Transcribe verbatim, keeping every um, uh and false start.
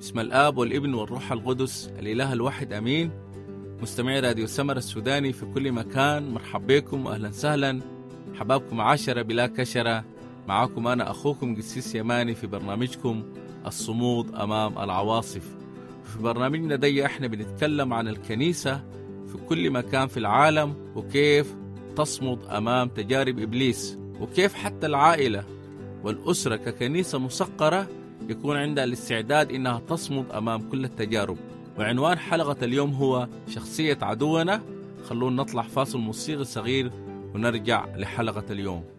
بسم الآب والابن والروح القدس الإله الواحد أمين. مستمعي راديو سمر السوداني في كل مكان، مرحب بكم وأهلا سهلا. حبابكم عشرة بلا كشرة، معكم أنا أخوكم قسيس يماني في برنامجكم الصمود أمام العواصف. في برنامجنا دي احنا بنتكلم عن الكنيسة في كل مكان في العالم، وكيف تصمد أمام تجارب إبليس، وكيف حتى العائلة والأسرة ككنيسة مسقرة يكون عندها الاستعداد إنها تصمد أمام كل التجارب. وعنوان حلقة اليوم هو شخصية عدونا. خلونا نطلع فاصل موسيقي صغير ونرجع لحلقة اليوم.